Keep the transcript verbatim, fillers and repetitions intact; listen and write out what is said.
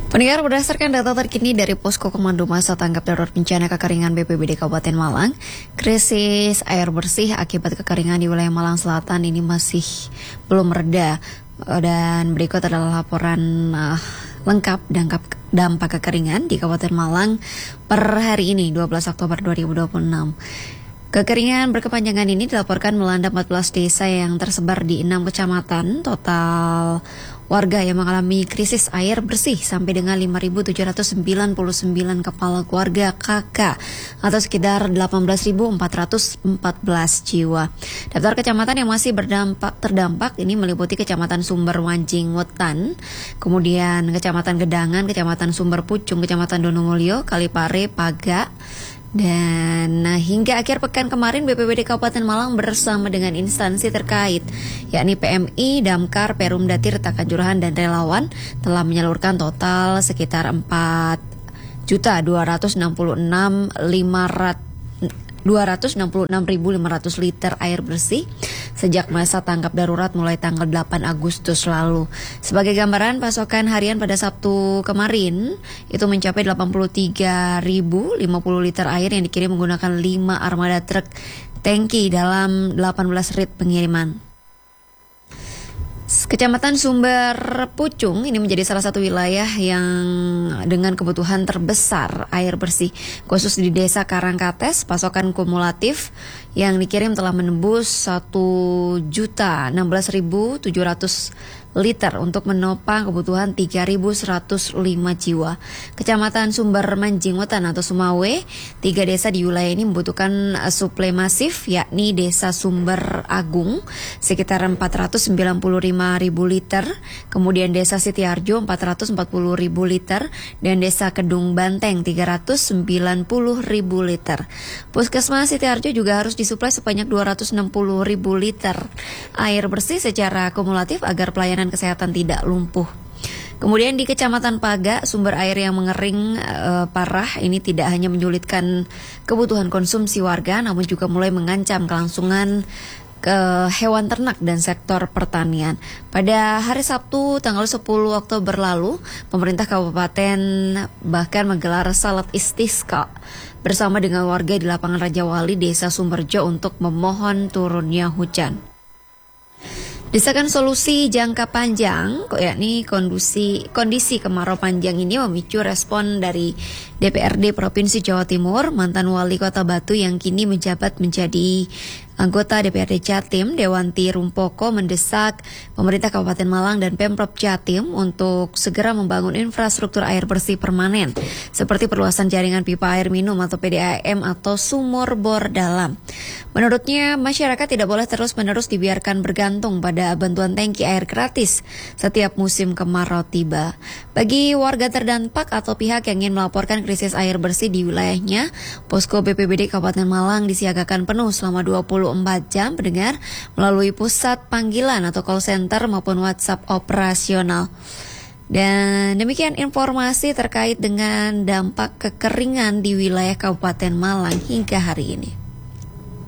Pendengar, berdasarkan data terkini dari Posko Komando Masa Tanggap Darurat Bencana Kekeringan B P B D Kabupaten Malang, krisis air bersih akibat kekeringan di wilayah Malang Selatan ini masih belum reda. Dan berikut adalah laporan uh, lengkap dampak, dampak kekeringan di Kabupaten Malang per hari ini, dua belas Oktober dua ribu dua puluh enam. Kekeringan berkepanjangan ini dilaporkan melanda empat belas desa yang tersebar di enam kecamatan. Total warga yang mengalami krisis air bersih sampai dengan lima ribu tujuh ratus sembilan puluh sembilan kepala keluarga K K atau sekitar delapan belas ribu empat ratus empat belas jiwa. Daftar kecamatan yang masih berdampak terdampak ini meliputi Kecamatan Sumber Wancing Wetan, kemudian Kecamatan Gedangan, Kecamatan Sumber Pucung, Kecamatan Donomulyo, Kalipare, Paga. Dan nah, hingga akhir pekan kemarin B P B D Kabupaten Malang bersama dengan instansi terkait yakni P M I, Damkar, Perumda Tirta Kanjuruhan dan relawan telah menyalurkan total sekitar empat juta dua ratus enam puluh enam ribu lima ratus liter air bersih sejak masa tanggap darurat mulai tanggal delapan Agustus lalu. Sebagai gambaran, pasokan harian pada Sabtu kemarin itu mencapai delapan puluh tiga ribu lima puluh liter air yang dikirim menggunakan lima armada truk tangki dalam delapan belas rit pengiriman. Kecamatan Sumber Pucung ini menjadi salah satu wilayah yang dengan kebutuhan terbesar air bersih, khusus di Desa Karangkates. Pasokan kumulatif yang dikirim telah menembus satu juta enam belas ribu tujuh ratus liter untuk menopang kebutuhan tiga ribu seratus lima jiwa. Kecamatan Sumber Manjing Wetan atau Sumawe, tiga desa di wilayah ini membutuhkan suplai masif, yakni Desa Sumber Agung sekitar empat ratus sembilan puluh lima ribu liter, kemudian Desa Sitiarjo empat ratus empat puluh ribu liter, dan Desa Kedung Banteng tiga ratus sembilan puluh ribu liter. Puskesmas Sitiarjo juga harus disuplai sebanyak dua ratus enam puluh ribu liter air bersih secara kumulatif agar pelayanan kesehatan tidak lumpuh. Kemudian di Kecamatan Paga, sumber air yang mengering e, parah ini tidak hanya menyulitkan kebutuhan konsumsi warga, namun juga mulai mengancam kelangsungan ke hewan ternak dan sektor pertanian. Pada hari Sabtu tanggal sepuluh Oktober lalu, pemerintah kabupaten bahkan menggelar salat istisqa bersama dengan warga di lapangan Raja Wali, Desa Sumberjo untuk memohon turunnya hujan. Desakan solusi jangka panjang, yakni kondisi kondisi kemarau panjang ini memicu respon dari D P R D Provinsi Jawa Timur. Mantan Wali Kota Batu yang kini menjabat menjadi anggota D P R D Jatim, Dewanti Rumpoko, mendesak pemerintah Kabupaten Malang dan Pemprov Jatim untuk segera membangun infrastruktur air bersih permanen seperti perluasan jaringan pipa air minum atau P D A M atau sumur bor dalam. Menurutnya, masyarakat tidak boleh terus-menerus dibiarkan bergantung pada bantuan tangki air gratis setiap musim kemarau tiba. Bagi warga terdampak atau pihak yang ingin melaporkan krisis air bersih di wilayahnya, Posko B P B D Kabupaten Malang disiagakan penuh selama dua puluh empat jam pendengar melalui pusat panggilan atau call center maupun WhatsApp operasional. Dan demikian informasi terkait dengan dampak kekeringan di wilayah Kabupaten Malang hingga hari ini.